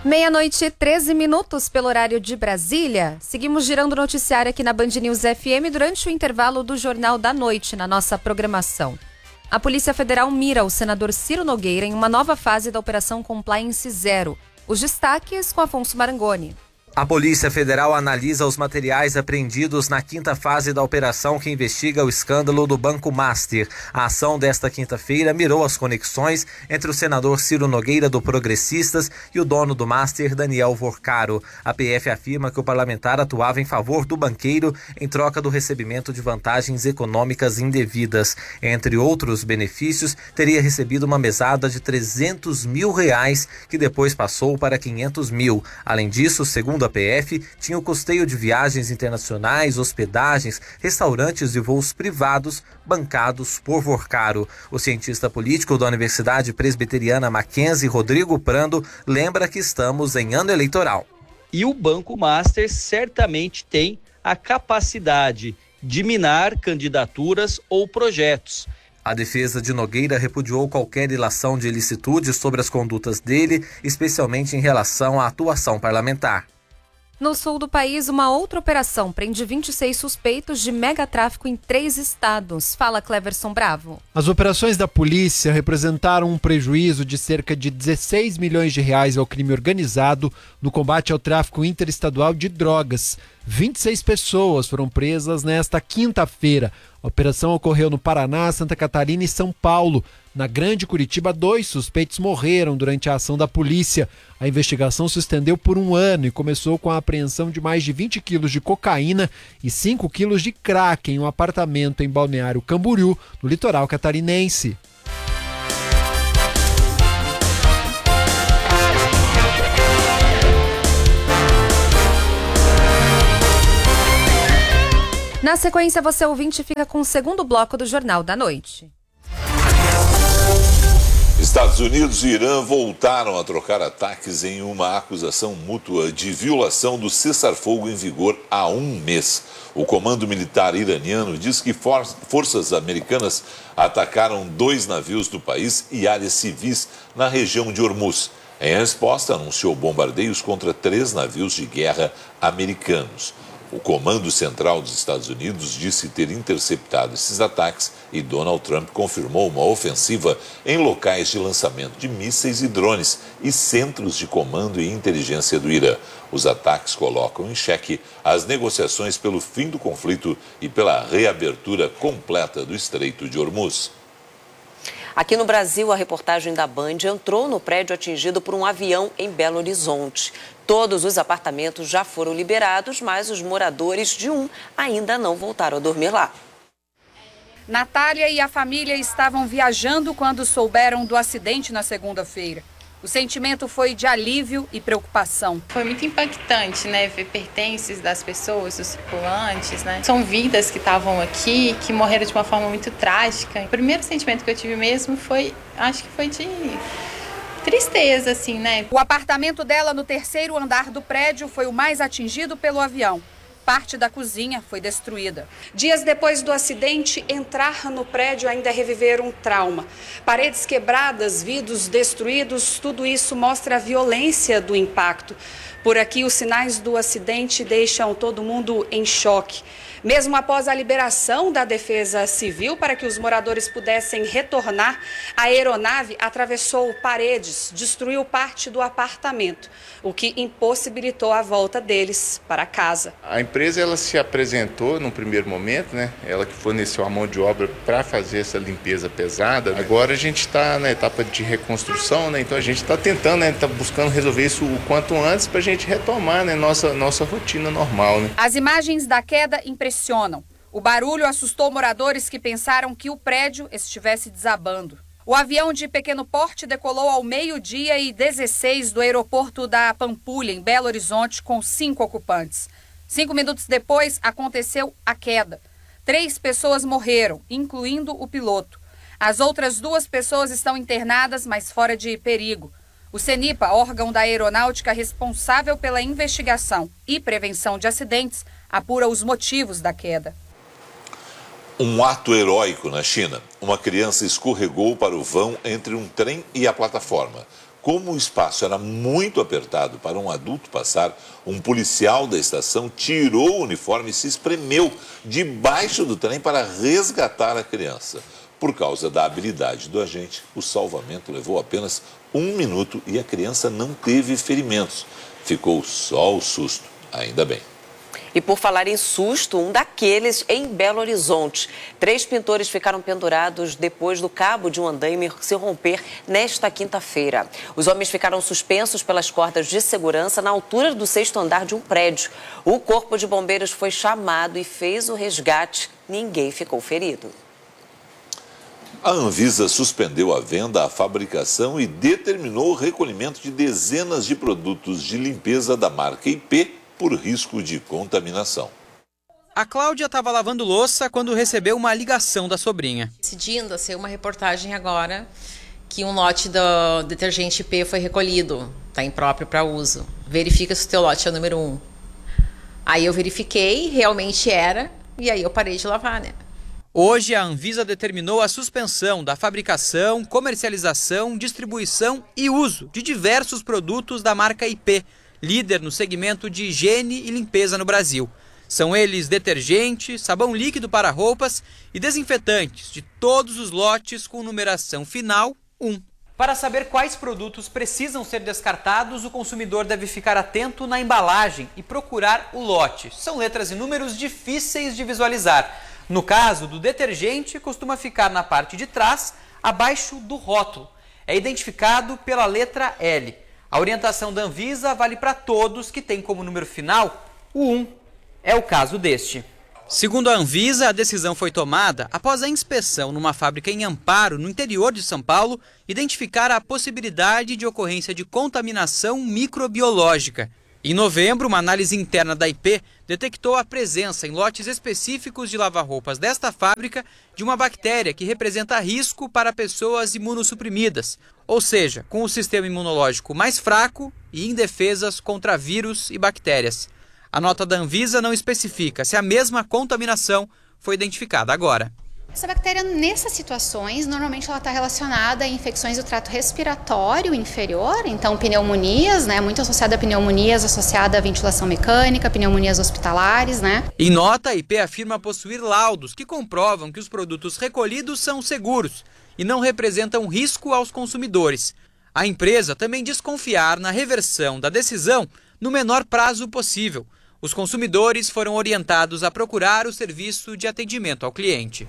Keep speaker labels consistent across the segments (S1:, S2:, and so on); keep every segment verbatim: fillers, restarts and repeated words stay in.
S1: Meia-noite e treze minutos pelo horário de Brasília. Seguimos girando o noticiário aqui na Band News F M durante o intervalo do Jornal da Noite na nossa programação. A Polícia Federal mira o senador Ciro Nogueira em uma nova fase da Operação Compliance Zero. Os destaques com Afonso Marangoni.
S2: A Polícia Federal analisa os materiais apreendidos na quinta fase da operação que investiga o escândalo do Banco Master. A ação desta quinta-feira mirou as conexões entre o senador Ciro Nogueira do Progressistas e o dono do Master, Daniel Vorcaro. A P F afirma que o parlamentar atuava em favor do banqueiro em troca do recebimento de vantagens econômicas indevidas. Entre outros benefícios, teria recebido uma mesada de trezentos mil reais, que depois passou para quinhentos mil. Além disso, segundo a P F, tinha o custeio de viagens internacionais, hospedagens, restaurantes e voos privados bancados por Vorcaro. O cientista político da Universidade Presbiteriana Mackenzie, Rodrigo Prando, lembra que estamos em ano eleitoral.
S3: E o Banco Master certamente tem a capacidade de minar candidaturas ou projetos.
S2: A defesa de Nogueira repudiou qualquer ilação de ilicitude sobre as condutas dele, especialmente em relação à atuação parlamentar.
S1: No sul do país, uma outra operação prende vinte e seis suspeitos de megatráfico em três estados. Fala, Cleverson Bravo.
S4: As operações da polícia representaram um prejuízo de cerca de dezesseis milhões de reais ao crime organizado no combate ao tráfico interestadual de drogas. vinte e seis pessoas foram presas nesta quinta-feira. A operação ocorreu no Paraná, Santa Catarina e São Paulo. Na Grande Curitiba, dois suspeitos morreram durante a ação da polícia. A investigação se estendeu por um ano e começou com a apreensão de mais de vinte quilos de cocaína e cinco quilos de crack em um apartamento em Balneário Camboriú, no litoral catarinense.
S1: Na sequência, você ouvinte fica com o segundo bloco do Jornal da Noite.
S5: Estados Unidos e Irã voltaram a trocar ataques em uma acusação mútua de violação do cessar-fogo em vigor há um mês. O comando militar iraniano diz que for- forças americanas atacaram dois navios do país e áreas civis na região de Hormuz. Em resposta, anunciou bombardeios contra três navios de guerra americanos. O Comando Central dos Estados Unidos disse ter interceptado esses ataques e Donald Trump confirmou uma ofensiva em locais de lançamento de mísseis e drones e centros de comando e inteligência do Irã. Os ataques colocam em xeque as negociações pelo fim do conflito e pela reabertura completa do Estreito de Hormuz.
S6: Aqui no Brasil, a reportagem da Band entrou no prédio atingido por um avião em Belo Horizonte. Todos os apartamentos já foram liberados, mas os moradores de um ainda não voltaram a dormir lá.
S7: Natália e a família estavam viajando quando souberam do acidente na segunda-feira. O sentimento foi de alívio e preocupação.
S8: Foi muito impactante, né? Ver pertences das pessoas, dos circulantes, né? São vidas que estavam aqui, que morreram de uma forma muito trágica. O primeiro sentimento que eu tive mesmo foi, acho que foi de tristeza, assim, né?
S7: O apartamento dela no terceiro andar do prédio foi o mais atingido pelo avião. Parte da cozinha foi destruída. Dias depois do acidente, entrar no prédio ainda é reviver um trauma. Paredes quebradas, vidros destruídos, tudo isso mostra a violência do impacto. Por aqui, os sinais do acidente deixam todo mundo em choque. Mesmo após a liberação da Defesa Civil para que os moradores pudessem retornar, a aeronave atravessou paredes, destruiu parte do apartamento, o que impossibilitou a volta deles para casa.
S9: A empresa ela se apresentou num primeiro momento, né? Ela que forneceu a mão de obra para fazer essa limpeza pesada. Agora a gente está na etapa de reconstrução, né? Então a gente está tentando, né? Tá buscando resolver isso o quanto antes para a gente retomar, né? Nossa, nossa rotina normal, né?
S7: As imagens da queda impressionam. O barulho assustou moradores que pensaram que o prédio estivesse desabando. O avião de pequeno porte decolou ao meio-dia e dezesseis do aeroporto da Pampulha, em Belo Horizonte, com cinco ocupantes. Cinco minutos depois, aconteceu a queda. Três pessoas morreram, incluindo o piloto. As outras duas pessoas estão internadas, mas fora de perigo. O CENIPA, órgão da aeronáutica responsável pela investigação e prevenção de acidentes, apura os motivos da queda.
S5: Um ato heróico na China. Uma criança escorregou para o vão entre um trem e a plataforma. Como o espaço era muito apertado para um adulto passar, um policial da estação tirou o uniforme e se espremeu debaixo do trem para resgatar a criança. Por causa da habilidade do agente, o salvamento levou apenas um minuto e a criança não teve ferimentos. Ficou só o susto, ainda bem.
S6: E por falar em susto, um daqueles em Belo Horizonte. Três pintores ficaram pendurados depois do cabo de um andaime se romper nesta quinta-feira. Os homens ficaram suspensos pelas cordas de segurança na altura do sexto andar de um prédio. O corpo de bombeiros foi chamado e fez o resgate. Ninguém ficou ferido.
S5: A Anvisa suspendeu a venda, a fabricação e determinou o recolhimento de dezenas de produtos de limpeza da marca I P por risco de contaminação.
S10: A Cláudia estava lavando louça quando recebeu uma ligação da sobrinha.
S11: Decidindo ser uma reportagem agora que um lote do detergente I P foi recolhido, está impróprio para uso. Verifica se o teu lote é o número um. Aí eu verifiquei, realmente era, e aí eu parei de lavar, né?
S10: Hoje, a Anvisa determinou a suspensão da fabricação, comercialização, distribuição e uso de diversos produtos da marca I P, líder no segmento de higiene e limpeza no Brasil. São eles detergente, sabão líquido para roupas e desinfetantes de todos os lotes com numeração final um. Para saber quais produtos precisam ser descartados, o consumidor deve ficar atento na embalagem e procurar o lote. São letras e números difíceis de visualizar. No caso do detergente, costuma ficar na parte de trás, abaixo do rótulo. É identificado pela letra L. A orientação da Anvisa vale para todos que têm como número final o um. É o caso deste. Segundo a Anvisa, a decisão foi tomada após a inspeção numa fábrica em Amparo, no interior de São Paulo, identificar a possibilidade de ocorrência de contaminação microbiológica. Em novembro, uma análise interna da I P detectou a presença em lotes específicos de lava-roupas desta fábrica de uma bactéria que representa risco para pessoas imunossuprimidas, ou seja, com o sistema imunológico mais fraco e indefesas contra vírus e bactérias. A nota da Anvisa não especifica se a mesma contaminação foi identificada agora.
S12: Essa bactéria, nessas situações, normalmente ela está relacionada a infecções do trato respiratório inferior, então pneumonias, né, muito associada a pneumonias associada à ventilação mecânica, pneumonias hospitalares, né.
S10: Em nota, a I P afirma possuir laudos que comprovam que os produtos recolhidos são seguros e não representam risco aos consumidores. A empresa também diz confiar na reversão da decisão no menor prazo possível. Os consumidores foram orientados a procurar o serviço de atendimento ao cliente.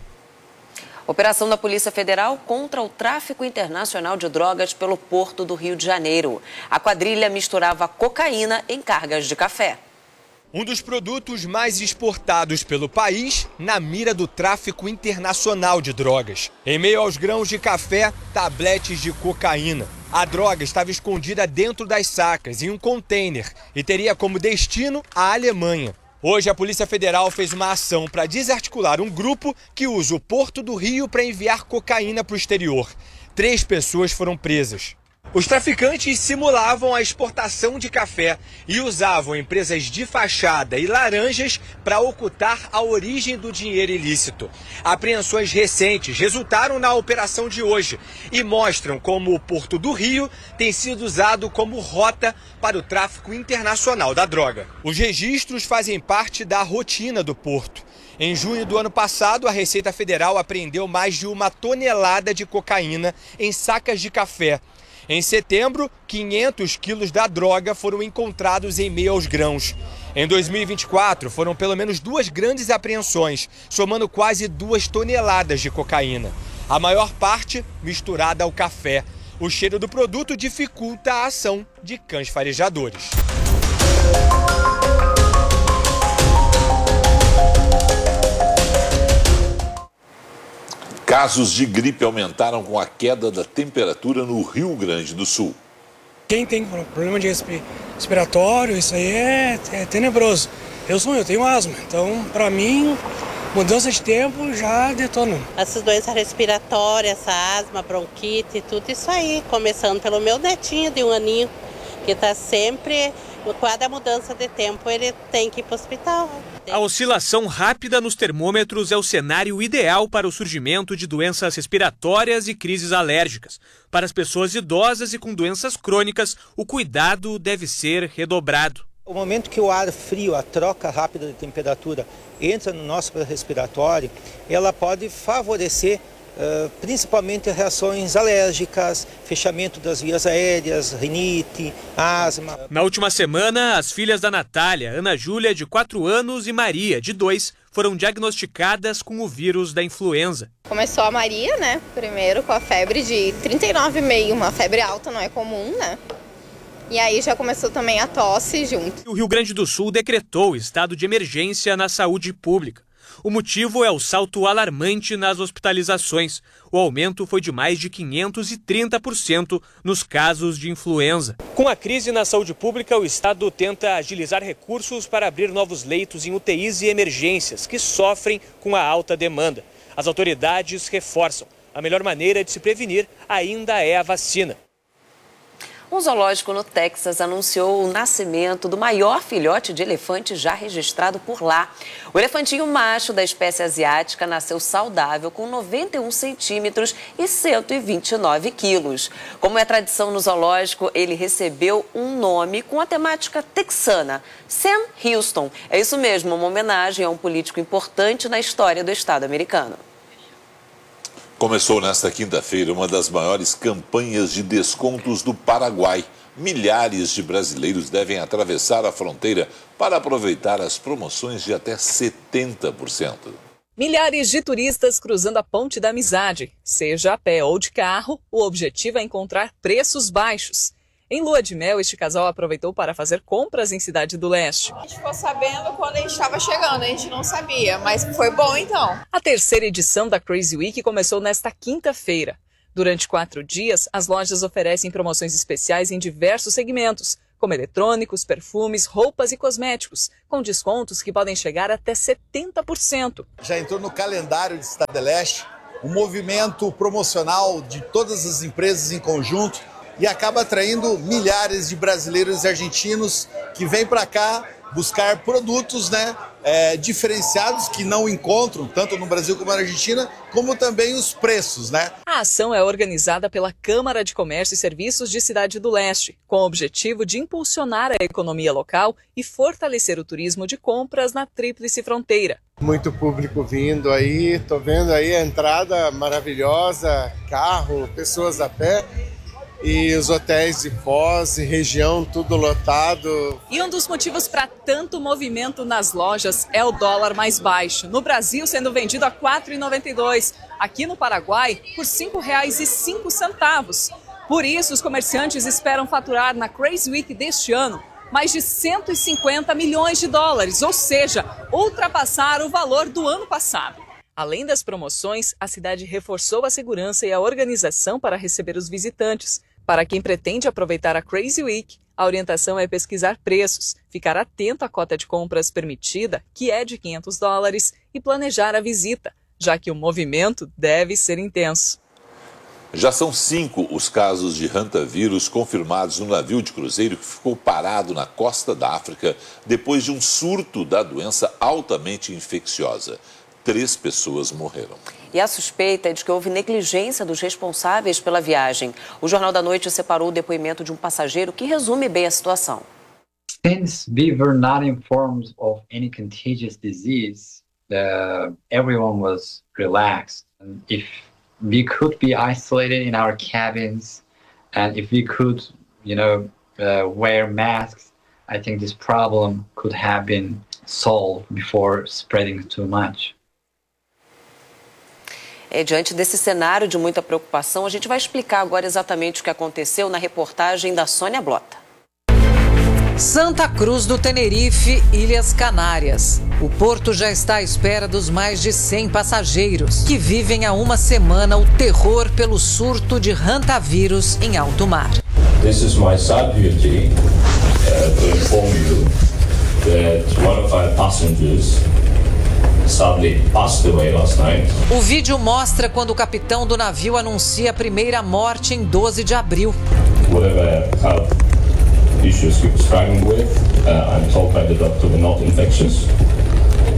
S6: Operação da Polícia Federal contra o tráfico internacional de drogas pelo Porto do Rio de Janeiro. A quadrilha misturava cocaína em cargas de café.
S13: Um dos produtos mais exportados pelo país na mira do tráfico internacional de drogas. Em meio aos grãos de café, tabletes de cocaína. A droga estava escondida dentro das sacas, em um container, e teria como destino a Alemanha. Hoje, a Polícia Federal fez uma ação para desarticular um grupo que usa o Porto do Rio para enviar cocaína para o exterior. Três pessoas foram presas. Os traficantes simulavam a exportação de café e usavam empresas de fachada e laranjas para ocultar a origem do dinheiro ilícito. Apreensões recentes resultaram na operação de hoje e mostram como o Porto do Rio tem sido usado como rota para o tráfico internacional da droga. Os registros fazem parte da rotina do porto. Em junho do ano passado, a Receita Federal apreendeu mais de uma tonelada de cocaína em sacas de café. Em setembro, quinhentos quilos da droga foram encontrados em meio aos grãos. Em dois mil e vinte e quatro, foram pelo menos duas grandes apreensões, somando quase duas toneladas de cocaína. A maior parte misturada ao café. O cheiro do produto dificulta a ação de cães farejadores.
S5: Casos de gripe aumentaram com a queda da temperatura no Rio Grande do Sul.
S14: Quem tem problema de respiratório, isso aí é, é tenebroso. Eu sou eu tenho asma, então para mim mudança de tempo já detona.
S15: Essas doenças respiratórias, essa asma, bronquite, tudo isso aí, começando pelo meu netinho de um aninho, que está sempre, cada mudança de tempo ele tem que ir para o hospital.
S16: A oscilação rápida nos termômetros é o cenário ideal para o surgimento de doenças respiratórias e crises alérgicas. Para as pessoas idosas e com doenças crônicas, o cuidado deve ser redobrado.
S17: O momento que o ar frio, a troca rápida de temperatura, entra no nosso respiratório, ela pode favorecer uh, principalmente reações alérgicas, fechamento das vias aéreas, rinite, asma.
S16: Na última semana, as filhas da Natália, Ana Júlia, de quatro anos, e Maria, de dois, foram diagnosticadas com o vírus da influenza.
S18: Começou a Maria, né, primeiro com a febre de trinta e nove vírgula cinco, uma febre alta, não é comum, né? E aí já começou também a tosse junto.
S16: O Rio Grande do Sul decretou estado de emergência na saúde pública. O motivo é o salto alarmante nas hospitalizações. O aumento foi de mais de quinhentos e trinta por cento nos casos de influenza. Com a crise na saúde pública, o estado tenta agilizar recursos para abrir novos leitos em U T Is e emergências, que sofrem com a alta demanda. As autoridades reforçam: a melhor maneira de se prevenir ainda é a vacina.
S6: Um zoológico no Texas anunciou o nascimento do maior filhote de elefante já registrado por lá. O elefantinho macho da espécie asiática nasceu saudável com noventa e um centímetros e cento e vinte e nove quilos. Como é tradição no zoológico, ele recebeu um nome com a temática texana, Sam Houston. É isso mesmo, uma homenagem a um político importante na história do estado americano.
S5: Começou nesta quinta-feira uma das maiores campanhas de descontos do Paraguai. Milhares de brasileiros devem atravessar a fronteira para aproveitar as promoções de até setenta por cento.
S19: Milhares de turistas cruzando a Ponte da Amizade. Seja a pé ou de carro, o objetivo é encontrar preços baixos. Em lua de mel, este casal aproveitou para fazer compras em Cidade do Leste.
S20: A gente ficou sabendo quando a gente estava chegando, a gente não sabia, mas foi bom então.
S19: A terceira edição da Crazy Week começou nesta quinta-feira. Durante quatro dias, as lojas oferecem promoções especiais em diversos segmentos, como eletrônicos, perfumes, roupas e cosméticos, com descontos que podem chegar até setenta por cento.
S21: Já entrou no calendário de Cidade do Leste um movimento promocional de todas as empresas em conjunto, e acaba atraindo milhares de brasileiros e argentinos que vêm para cá buscar produtos, né, é, diferenciados que não encontram, tanto no Brasil como na Argentina, como também os preços, né?
S19: A ação é organizada pela Câmara de Comércio e Serviços de Cidade do Leste, com o objetivo de impulsionar a economia local e fortalecer o turismo de compras na Tríplice Fronteira.
S22: Muito público vindo aí, tô vendo aí a entrada maravilhosa, carro, pessoas a pé. E os hotéis de Foz e região tudo lotado.
S19: E um dos motivos para tanto movimento nas lojas é o dólar mais baixo. No Brasil, sendo vendido a quatro reais e noventa e dois centavos. Aqui no Paraguai, por cinco reais e cinco centavos. Por isso, os comerciantes esperam faturar na Crazy Week deste ano mais de cento e cinquenta milhões de dólares, ou seja, ultrapassar o valor do ano passado. Além das promoções, a cidade reforçou a segurança e a organização para receber os visitantes. Para quem pretende aproveitar a Crazy Week, a orientação é pesquisar preços, ficar atento à cota de compras permitida, que é de quinhentos dólares, e planejar a visita, já que o movimento deve ser intenso.
S5: Já são cinco os casos de hantavírus confirmados no navio de cruzeiro que ficou parado na costa da África depois de um surto da doença altamente infecciosa. Três pessoas morreram.
S6: E a suspeita é de que houve negligência dos responsáveis pela viagem. O Jornal da Noite separou o depoimento de um passageiro que resume bem a situação.
S23: Since we were not informed of any contagious disease, uh, everyone was relaxed. And if we could be isolated in our cabins, and if we could, you know, uh, wear masks, I think this problem could have been solved before spreading too much.
S6: É, diante desse cenário de muita preocupação, a gente vai explicar agora exatamente o que aconteceu na reportagem da Sônia Blota.
S24: Santa Cruz do Tenerife, Ilhas Canárias. O porto já está à espera dos mais de cem passageiros que vivem há uma semana o terror pelo surto de hantavírus em alto mar.
S25: This is my sad duty uh, to inform you that one of our passengers sadly passed away last night.
S24: O vídeo mostra quando o capitão do navio anuncia a primeira morte em doze de abril.
S25: Whatever health issues he was struggling with, uh, I'm told by the doctor were not infectious.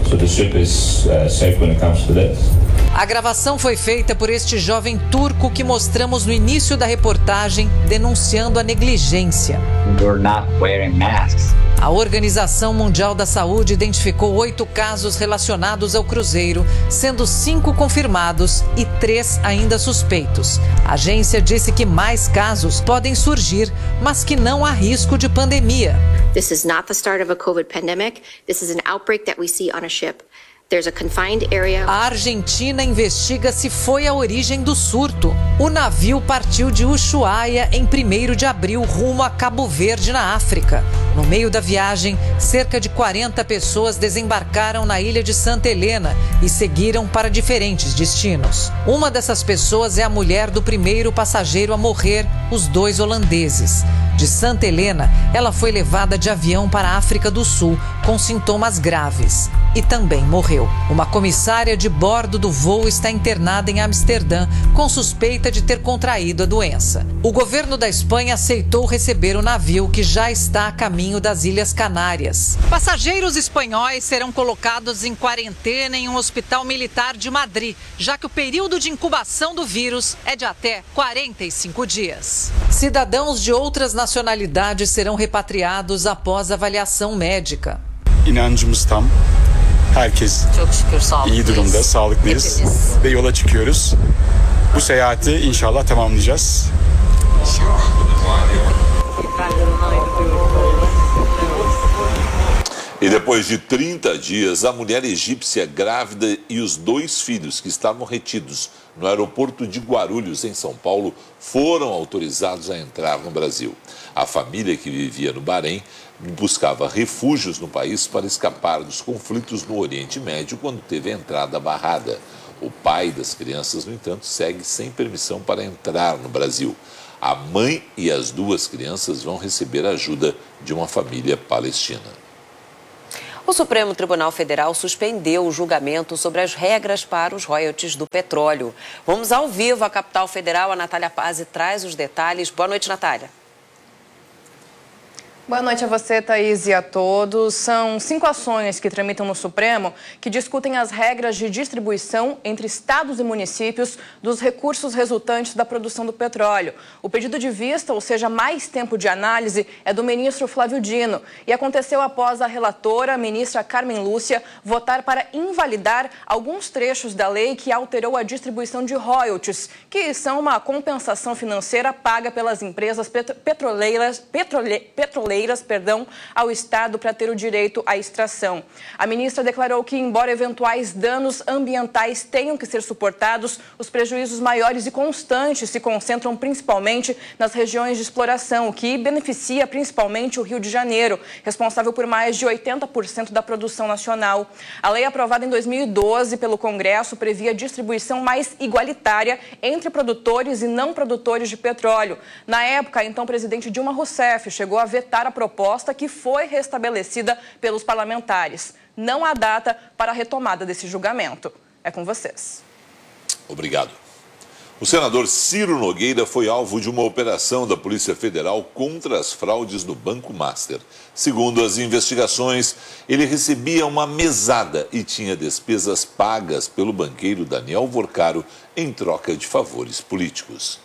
S25: So the ship is uh, safe when it comes to this.
S24: A gravação foi feita por este jovem turco que mostramos no início da reportagem, denunciando a negligência.
S23: We're not wearing masks.
S24: A Organização Mundial da Saúde identificou oito casos relacionados ao cruzeiro, sendo cinco confirmados e três ainda suspeitos. A agência disse que mais casos podem surgir, mas que não há risco de pandemia.
S1: This is not the start of a COVID pandemic. This is an outbreak that we see on a ship. There's a confined area.
S24: A Argentina investiga se foi a origem do surto. O navio partiu de Ushuaia em primeiro de abril rumo a Cabo Verde, na África. No meio da viagem, cerca de quarenta pessoas desembarcaram na ilha de Santa Helena e seguiram para diferentes destinos. Uma dessas pessoas é a mulher do primeiro passageiro a morrer, os dois holandeses. De Santa Helena, ela foi levada de avião para a África do Sul com sintomas graves e também morreu. Uma comissária de bordo do voo está internada em Amsterdã com suspeita de ter contraído a doença. O governo da Espanha aceitou receber o navio, que já está a caminho das Ilhas Canárias. Passageiros espanhóis serão colocados em quarentena em um hospital militar de Madrid, já que o período de incubação do vírus é de até quarenta e cinco dias. Cidadãos de outras nacionalidades serão repatriados após avaliação médica.
S2: İnancımız tam. Herkes iyi durumda, sağlıklıyız ve yola çıkıyoruz. Bu seyahati inşallah tamamlayacağız.
S5: E depois de trinta dias, a mulher egípcia grávida e os dois filhos que estavam retidos no aeroporto de Guarulhos, em São Paulo, foram autorizados a entrar no Brasil. A família, que vivia no Bahrein, buscava refúgios no país para escapar dos conflitos no Oriente Médio quando teve a entrada barrada. O pai das crianças, no entanto, segue sem permissão para entrar no Brasil. A mãe e as duas crianças vão receber ajuda de uma família palestina.
S6: O Supremo Tribunal Federal suspendeu o julgamento sobre as regras para os royalties do petróleo. Vamos ao vivo à capital federal. A Natália Pazzi traz os detalhes. Boa noite, Natália.
S3: Boa noite a você, Thaís, e a todos. São cinco ações que tramitam no Supremo que discutem as regras de distribuição entre estados e municípios dos recursos resultantes da produção do petróleo. O pedido de vista, ou seja, mais tempo de análise, é do ministro Flávio Dino e aconteceu após a relatora, a ministra Carmen Lúcia, votar para invalidar alguns trechos da lei que alterou a distribuição de royalties, que são uma compensação financeira paga pelas empresas petroleiras, petrole, petroleiras Perdão, ao Estado para ter o direito à extração. A ministra declarou que, embora eventuais danos ambientais tenham que ser suportados, os prejuízos maiores e constantes se concentram principalmente nas regiões de exploração, o que beneficia principalmente o Rio de Janeiro, responsável por mais de oitenta por cento da produção nacional. A lei aprovada em dois mil e doze pelo Congresso previa distribuição mais igualitária entre produtores e não produtores de petróleo. Na época, então, o presidente Dilma Rousseff chegou a vetar a proposta, que foi restabelecida pelos parlamentares. Não há data para a retomada desse julgamento. É com vocês.
S5: Obrigado. O senador Ciro Nogueira foi alvo de uma operação da Polícia Federal contra as fraudes no Banco Master. Segundo as investigações, ele recebia uma mesada e tinha despesas pagas pelo banqueiro Daniel Vorcaro em troca de favores políticos.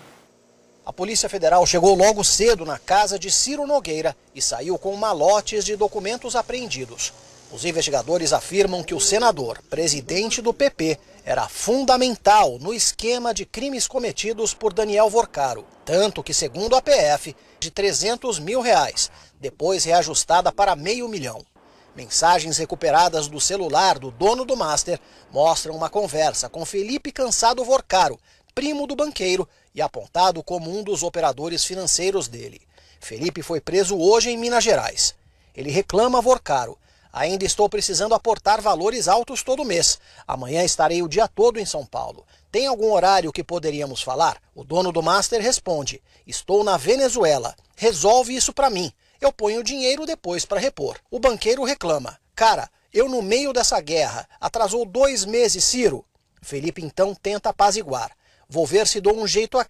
S4: A Polícia Federal chegou logo cedo na casa de Ciro Nogueira e saiu com malotes de documentos apreendidos. Os investigadores afirmam que o senador, presidente do P P, era fundamental no esquema de crimes cometidos por Daniel Vorcaro. Tanto que, segundo a P F, de trezentos mil reais, depois reajustada para meio milhão. Mensagens recuperadas do celular do dono do Master mostram uma conversa com Felipe Cansado Vorcaro, primo do banqueiro e apontado como um dos operadores financeiros dele. Felipe foi preso hoje em Minas Gerais. Ele reclama Vorcaro. Ainda estou precisando aportar valores altos todo mês. Amanhã estarei o dia todo em São Paulo. Tem algum horário que poderíamos falar? O dono do Master responde: estou na Venezuela. Resolve isso para mim. Eu ponho o dinheiro depois para repor. O banqueiro reclama: cara, eu no meio dessa guerra. Atrasou dois meses, Ciro. Felipe então tenta apaziguar. Vou ver se dou um jeito aqui.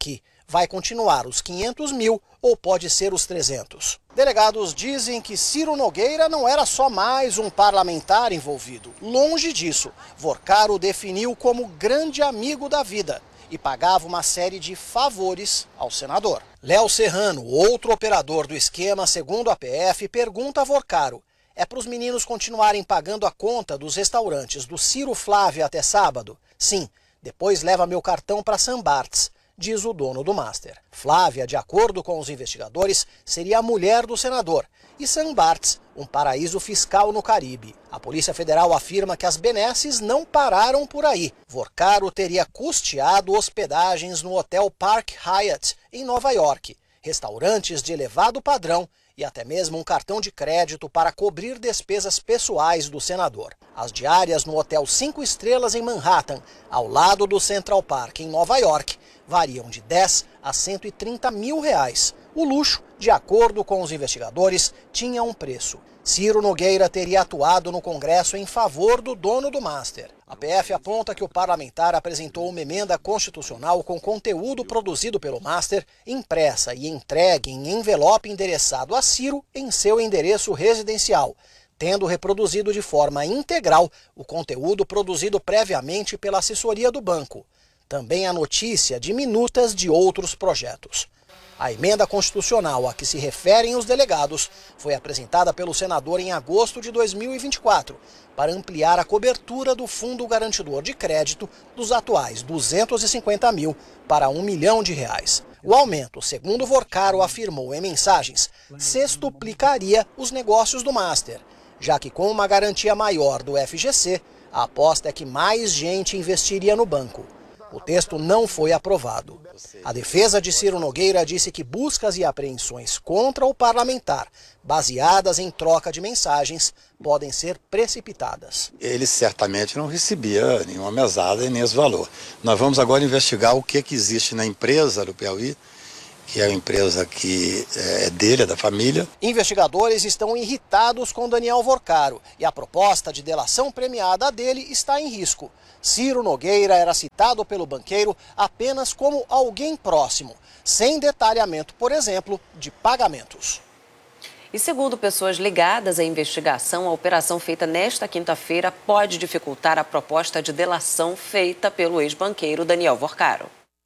S4: vai continuar os quinhentos mil ou pode ser os trezentos. Delegados dizem que Ciro Nogueira não era só mais um parlamentar envolvido. Longe disso, Vorcaro o definiu como grande amigo da vida e pagava uma série de favores ao senador. Léo Serrano, outro operador do esquema, segundo a P F, pergunta a Vorcaro: é para os meninos continuarem pagando a conta dos restaurantes do Ciro Flávio até sábado? Sim, depois leva meu cartão para Sambarts, diz o dono do Master. Flávia, de acordo com os investigadores, seria a mulher do senador, e Sambarts, um paraíso fiscal no Caribe. A Polícia Federal afirma que as benesses não pararam por aí. Vorcaro teria custeado hospedagens no Hotel Park Hyatt, em Nova York, restaurantes de elevado padrão e até mesmo um cartão de crédito para cobrir despesas pessoais do senador. As diárias no Hotel Cinco Estrelas em Manhattan, ao lado do Central Park em Nova York, variam de dez a cento e trinta mil reais. O luxo, de acordo com os investigadores, tinha um preço. Ciro Nogueira teria atuado no Congresso em favor do dono do Master. A P F aponta que o parlamentar apresentou uma emenda constitucional com conteúdo produzido pelo Master, impressa e entregue em envelope endereçado a Ciro em seu endereço residencial, tendo reproduzido de forma integral o conteúdo produzido previamente pela assessoria do banco. Também a notícia de minutas de outros projetos. A emenda constitucional a que se referem os delegados foi apresentada pelo senador em agosto de dois mil e vinte e quatro, para ampliar a cobertura do Fundo Garantidor de Crédito dos atuais duzentos e cinquenta mil para um milhão de reais. O aumento, segundo Vorcaro afirmou em mensagens, sextuplicaria os negócios do Master, já que com uma garantia maior do F G C, a aposta é que mais gente investiria no banco. O texto não foi aprovado. A defesa de Ciro Nogueira disse que buscas e apreensões contra o parlamentar, baseadas em troca de mensagens, podem ser precipitadas.
S7: Ele certamente não recebia nenhuma mesada e nem esse valor. Nós vamos agora investigar o que, que existe na empresa do Piauí, que é a empresa que é dele, é da família.
S4: Investigadores estão irritados com Daniel Vorcaro e a proposta de delação premiada dele está em risco. Ciro Nogueira era citado pelo banqueiro apenas como alguém próximo, sem detalhamento, por exemplo, de pagamentos.
S6: E segundo pessoas ligadas à investigação, a operação feita nesta quinta-feira pode dificultar a proposta de delação feita pelo ex-banqueiro Daniel Vorcaro.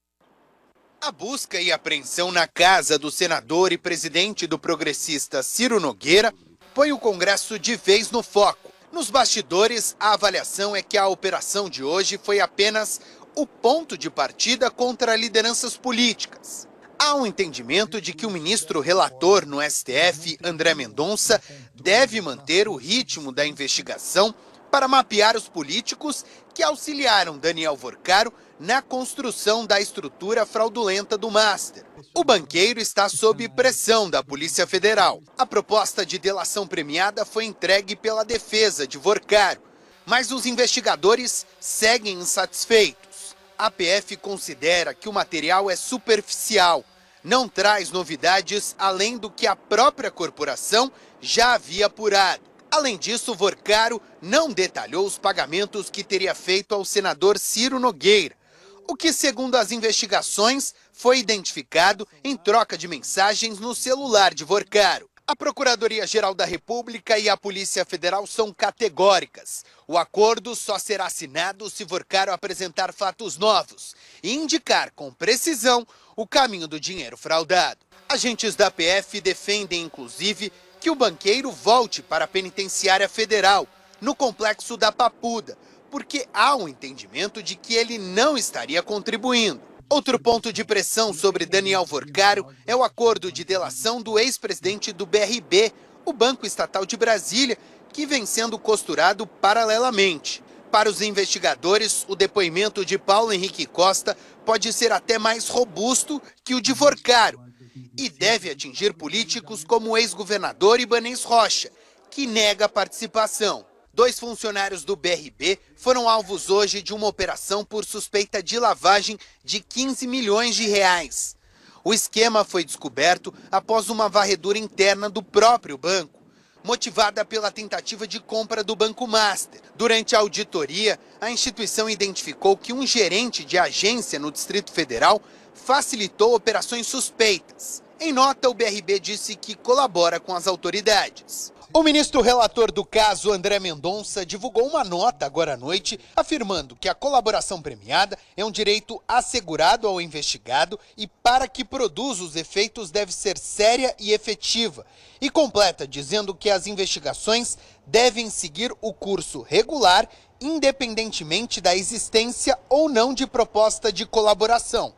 S8: A busca e apreensão na casa do senador e presidente do progressista Ciro Nogueira põe o Congresso de vez no foco. Nos bastidores, a avaliação é que a operação de hoje foi apenas o ponto de partida contra lideranças políticas. Há um entendimento de que o ministro relator no S T F, André Mendonça, deve manter o ritmo da investigação para mapear os políticos que auxiliaram Daniel Vorcaro na construção da estrutura fraudulenta do Master. O banqueiro está sob pressão da Polícia Federal. A proposta de delação premiada foi entregue pela defesa de Vorcaro, mas os investigadores seguem insatisfeitos. A P F considera que o material é superficial, não traz novidades além do que a própria corporação já havia apurado. Além disso, Vorcaro não detalhou os pagamentos que teria feito ao senador Ciro Nogueira, o que, segundo as investigações, foi identificado em troca de mensagens no celular de Vorcaro. A Procuradoria-Geral da República e a Polícia Federal são categóricas. O acordo só será assinado se Vorcaro apresentar fatos novos e indicar com precisão o caminho do dinheiro fraudado. Agentes da P F defendem, inclusive, que o banqueiro volte para a Penitenciária Federal, no complexo da Papuda, porque há um entendimento de que ele não estaria contribuindo. Outro ponto de pressão sobre Daniel Vorcaro é o acordo de delação do ex-presidente do B R B, o Banco Estatal de Brasília, que vem sendo costurado paralelamente. Para os investigadores, o depoimento de Paulo Henrique Costa pode ser até mais robusto que o de Vorcaro e deve atingir políticos como o ex-governador Ibanez Rocha, que nega a participação. Dois funcionários do B R B foram alvos hoje de uma operação por suspeita de lavagem de quinze milhões de reais. O esquema foi descoberto após uma varredura interna do próprio banco, motivada pela tentativa de compra do Banco Master. Durante a auditoria, a instituição identificou que um gerente de agência no Distrito Federal facilitou operações suspeitas. Em nota, o B R B disse que colabora com as autoridades. O ministro relator do caso, André Mendonça, divulgou uma nota agora à noite afirmando que a colaboração premiada é um direito assegurado ao investigado e para que produza os efeitos deve ser séria e efetiva. E completa dizendo que as investigações devem seguir o curso regular, independentemente da existência ou não de proposta de colaboração.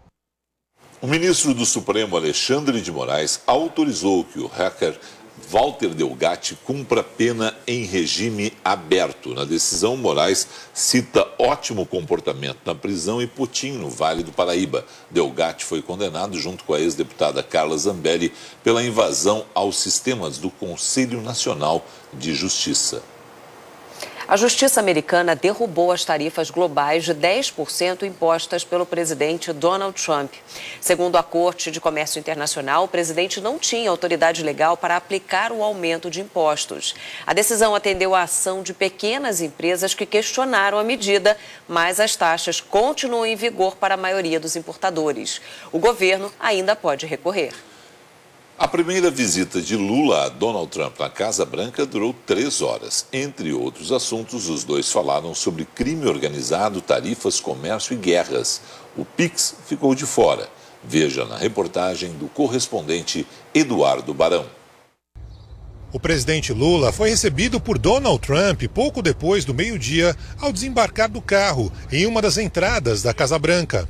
S5: O ministro do Supremo, Alexandre de Moraes, autorizou que o hacker Walter Delgatti cumpra pena em regime aberto. Na decisão, Moraes cita ótimo comportamento na prisão em Potim, no Vale do Paraíba. Delgatti foi condenado junto com a ex-deputada Carla Zambelli pela invasão aos sistemas do Conselho Nacional de Justiça.
S6: A justiça americana derrubou as tarifas globais de dez por cento impostas pelo presidente Donald Trump. Segundo a Corte de Comércio Internacional, o presidente não tinha autoridade legal para aplicar o aumento de impostos. A decisão atendeu à ação de pequenas empresas que questionaram a medida, mas as taxas continuam em vigor para a maioria dos importadores. O governo ainda pode recorrer.
S5: A primeira visita de Lula a Donald Trump na Casa Branca durou três horas. Entre outros assuntos, os dois falaram sobre crime organizado, tarifas, comércio e guerras. O Pix ficou de fora. Veja na reportagem do correspondente Eduardo Barão.
S9: O presidente Lula foi recebido por Donald Trump pouco depois do meio-dia ao desembarcar do carro em uma das entradas da Casa Branca.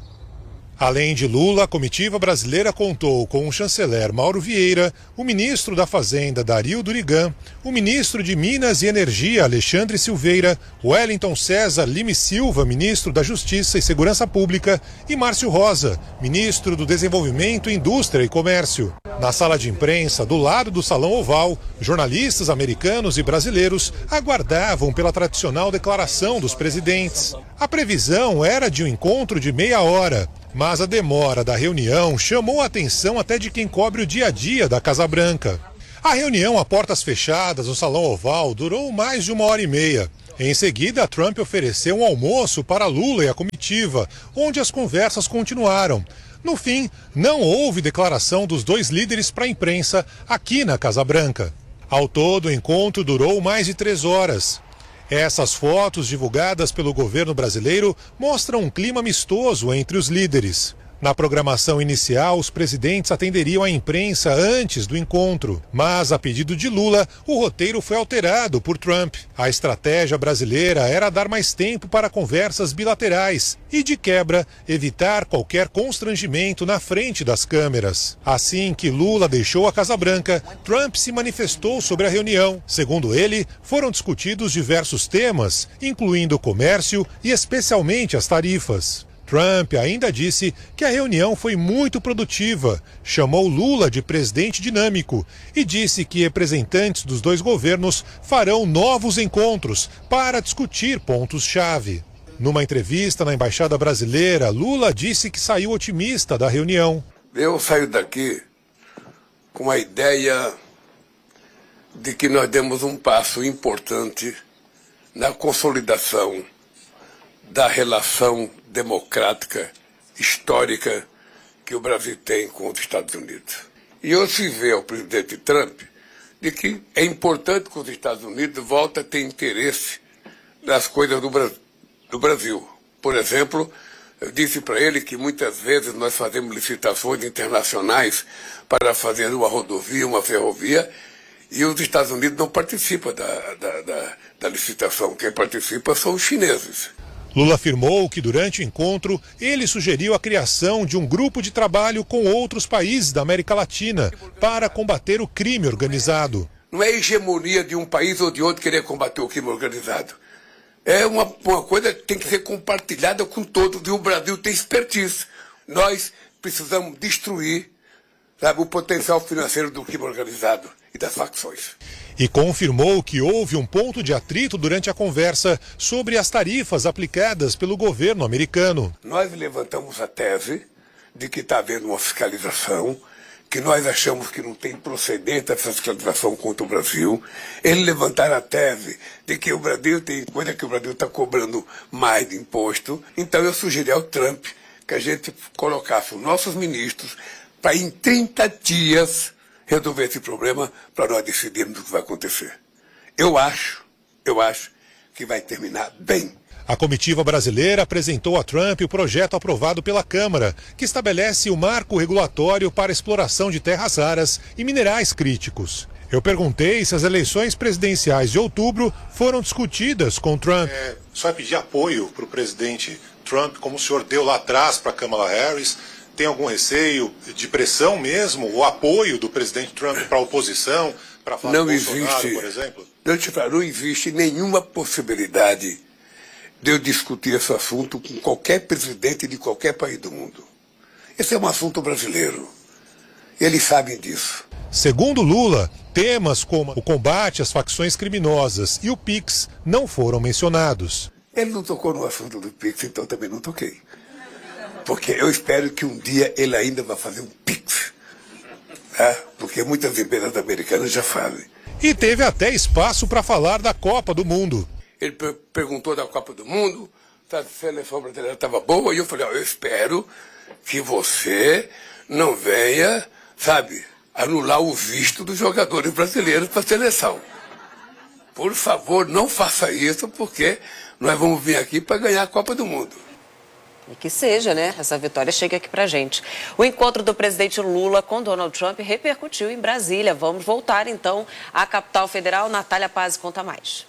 S9: Além de Lula, a comitiva brasileira contou com o chanceler Mauro Vieira, o ministro da Fazenda Dario Durigan, o ministro de Minas e Energia Alexandre Silveira, Wellington César Lime Silva, ministro da Justiça e Segurança Pública, e Márcio Rosa, ministro do Desenvolvimento, Indústria e Comércio. Na sala de imprensa, do lado do Salão Oval, jornalistas americanos e brasileiros aguardavam pela tradicional declaração dos presidentes. A previsão era de um encontro de meia hora, mas a demora da reunião chamou a atenção até de quem cobre o dia a dia da Casa Branca. A reunião a portas fechadas no Salão Oval durou mais de uma hora e meia. Em seguida, Trump ofereceu um almoço para Lula e a comitiva, onde as conversas continuaram. No fim, não houve declaração dos dois líderes para a imprensa aqui na Casa Branca. Ao todo, o encontro durou mais de três horas. Essas fotos divulgadas pelo governo brasileiro mostram um clima amistoso entre os líderes. Na programação inicial, os presidentes atenderiam a imprensa antes do encontro, mas a pedido de Lula, o roteiro foi alterado por Trump. A estratégia brasileira era dar mais tempo para conversas bilaterais e, de quebra, evitar qualquer constrangimento na frente das câmeras. Assim que Lula deixou a Casa Branca, Trump se manifestou sobre a reunião. Segundo ele, foram discutidos diversos temas, incluindo o comércio e especialmente as tarifas. Trump ainda disse que a reunião foi muito produtiva, chamou Lula de presidente dinâmico e disse que representantes dos dois governos farão novos encontros para discutir pontos-chave. Numa entrevista na Embaixada Brasileira, Lula disse que saiu otimista da reunião.
S10: Eu saio daqui com a ideia de que nós demos um passo importante na consolidação da relação democrática, histórica, que o Brasil tem com os Estados Unidos. E eu se vê ao presidente Trump de que é importante que os Estados Unidos voltem a ter interesse nas coisas do, Bra- do Brasil. Por exemplo, eu disse para ele que muitas vezes nós fazemos licitações internacionais para fazer uma rodovia, uma ferrovia, e os Estados Unidos não participam da, da, da, da licitação. Quem participa são os chineses.
S9: Lula afirmou que durante o encontro ele sugeriu a criação de um grupo de trabalho com outros países da América Latina para combater o crime organizado.
S10: Não é hegemonia de um país ou de outro querer combater o crime organizado. É uma, uma coisa que tem que ser compartilhada com todos, e o Brasil tem expertise. Nós precisamos destruir, sabe, o potencial financeiro do crime organizado e das facções.
S9: E confirmou que houve um ponto de atrito durante a conversa sobre as tarifas aplicadas pelo governo americano.
S10: Nós levantamos a tese de que está havendo uma fiscalização, que nós achamos que não tem procedente essa fiscalização contra o Brasil. Eles levantaram a tese de que o Brasil tem coisa que o Brasil está cobrando mais de imposto. Então eu sugeri ao Trump que a gente colocasse os nossos ministros para em trinta dias resolver esse problema para nós decidirmos o que vai acontecer. Eu acho, eu acho que vai terminar bem.
S9: A comitiva brasileira apresentou a Trump o projeto aprovado pela Câmara, que estabelece o marco regulatório para a exploração de terras raras e minerais críticos. Eu perguntei se as eleições presidenciais de outubro foram discutidas com Trump.
S11: É, só vai pedir apoio para o presidente Trump, como o senhor deu lá atrás para a Kamala Harris. Tem algum receio de pressão mesmo, o apoio do presidente Trump para a oposição, para falar
S10: não
S11: do Bolsonaro,
S10: existe,
S11: por exemplo?
S10: Eu te falo, não existe nenhuma possibilidade de eu discutir esse assunto com qualquer presidente de qualquer país do mundo. Esse é um assunto brasileiro. Eles sabem disso.
S9: Segundo Lula, temas como o combate às facções criminosas e o Pix não foram mencionados.
S10: Ele não tocou no assunto do Pix, então também não toquei. Porque eu espero que um dia ele ainda vai fazer um Pix. Tá? Porque muitas empresas americanas já fazem.
S9: E teve até espaço para falar da Copa do Mundo.
S10: Ele per perguntou da Copa do Mundo, se a seleção brasileira estava boa, e eu falei, ó, eu espero que você não venha, sabe, anular o visto dos jogadores brasileiros para a seleção. Por favor, não faça isso, porque nós vamos vir aqui para ganhar a Copa do Mundo.
S6: E que seja, né? Essa vitória chega aqui pra gente. O encontro do presidente Lula com Donald Trump repercutiu em Brasília. Vamos voltar, então, à capital federal. Natália Paz conta mais.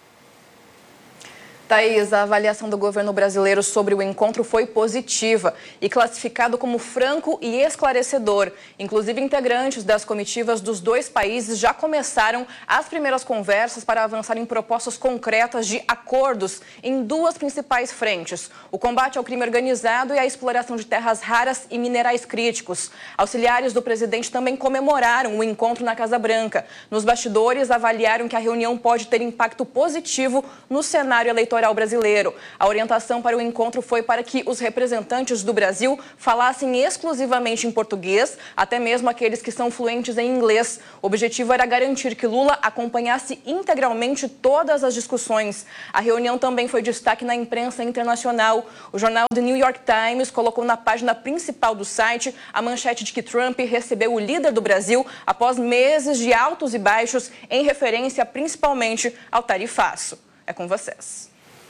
S3: Thaís, a avaliação do governo brasileiro sobre o encontro foi positiva e classificado como franco e esclarecedor. Inclusive, integrantes das comitivas dos dois países já começaram as primeiras conversas para avançar em propostas concretas de acordos em duas principais frentes: o combate ao crime organizado e a exploração de terras raras e minerais críticos. Auxiliares do presidente também comemoraram o encontro na Casa Branca. Nos bastidores, avaliaram que a reunião pode ter impacto positivo no cenário eleitoral brasileiro. A orientação para o encontro foi para que os representantes do Brasil falassem exclusivamente em português, até mesmo aqueles que são fluentes em inglês. O objetivo era garantir que Lula acompanhasse integralmente todas as discussões. A reunião também foi destaque na imprensa internacional. O jornal The New York Times colocou na página principal do site a manchete de que Trump recebeu o líder do Brasil após meses de altos e baixos, em referência principalmente ao tarifaço. É com vocês.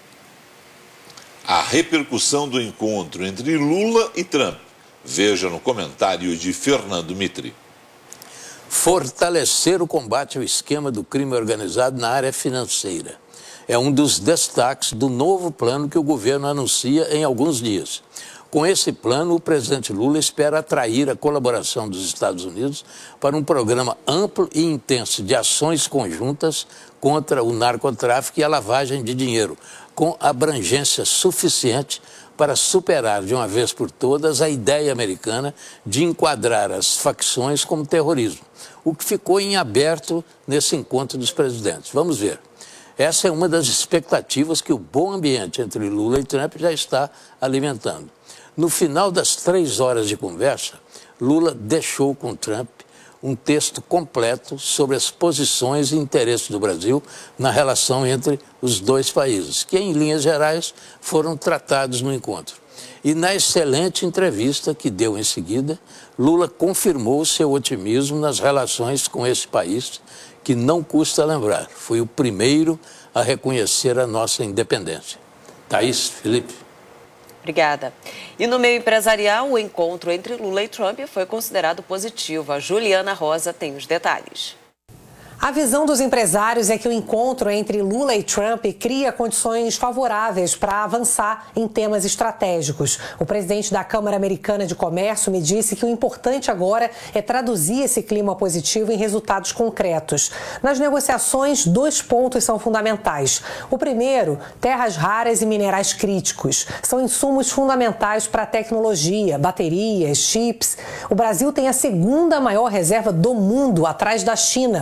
S5: A repercussão do encontro entre Lula e Trump. Veja no comentário de Fernando Mitri.
S12: Fortalecer o combate ao esquema do crime organizado na área financeira é um dos destaques do novo plano que o governo anuncia em alguns dias. Com esse plano, o presidente Lula espera atrair a colaboração dos Estados Unidos para um programa amplo e intenso de ações conjuntas contra o narcotráfico e a lavagem de dinheiro, com abrangência suficiente para superar de uma vez por todas a ideia americana de enquadrar as facções como terrorismo, o que ficou em aberto nesse encontro dos presidentes. Vamos ver. Essa é uma das expectativas que o bom ambiente entre Lula e Trump já está alimentando. No final das três horas de conversa, Lula deixou com Trump um texto completo sobre as posições e interesses do Brasil na relação entre os dois países, que, em linhas gerais, foram tratados no encontro. E na excelente entrevista que deu em seguida, Lula confirmou seu otimismo nas relações com esse país, que, não custa lembrar, foi o primeiro a reconhecer a nossa independência. Thaís, Felipe.
S6: Obrigada. E no meio empresarial, o encontro entre Lula e Trump foi considerado positivo. A Juliana Rosa tem os detalhes.
S13: A visão dos empresários é que o encontro entre Lula e Trump cria condições favoráveis para avançar em temas estratégicos. O presidente da Câmara Americana de Comércio me disse que o importante agora é traduzir esse clima positivo em resultados concretos. Nas negociações, dois pontos são fundamentais. O primeiro, terras raras e minerais críticos. São insumos fundamentais para a tecnologia, baterias, chips. O Brasil tem a segunda maior reserva do mundo, atrás da China.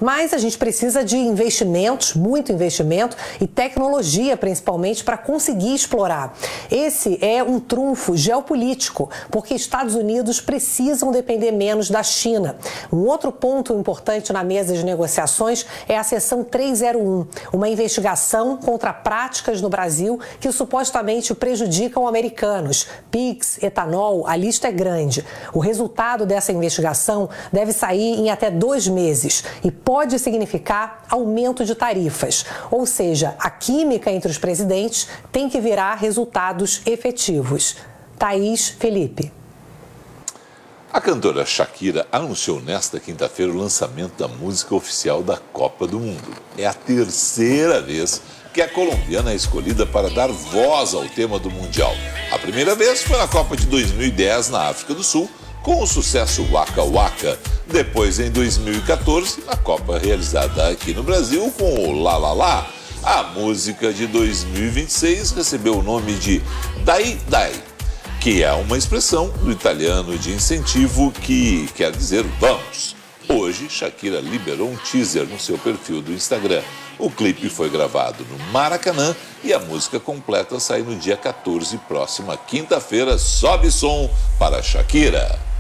S13: Mas a gente precisa de investimentos, muito investimento e tecnologia, principalmente, para conseguir explorar. Esse é um trunfo geopolítico, porque Estados Unidos precisam depender menos da China. Um outro ponto importante na mesa de negociações é a seção trezentos e um, uma investigação contra práticas no Brasil que supostamente prejudicam americanos. Pix, etanol, a lista é grande. O resultado dessa investigação deve sair em até dois meses e pode significar aumento de tarifas. Ou seja, a química entre os presidentes tem que virar resultados efetivos. Thaís, Felipe.
S5: A cantora Shakira anunciou nesta quinta-feira o lançamento da música oficial da Copa do Mundo. É a terceira vez que a colombiana é escolhida para dar voz ao tema do Mundial. A primeira vez foi na Copa de dois mil e dez, na África do Sul, com o sucesso Waka Waka. Depois, em dois mil e quatorze, na Copa realizada aqui no Brasil, com o La La La. A música de dois mil e vinte e seis recebeu o nome de Dai Dai, que é uma expressão do italiano de incentivo que quer dizer vamos. Hoje, Shakira liberou um teaser no seu perfil do Instagram. O clipe foi gravado no Maracanã e a música completa sai no dia quatorze, próxima quinta-feira. Sobe som para Shakira.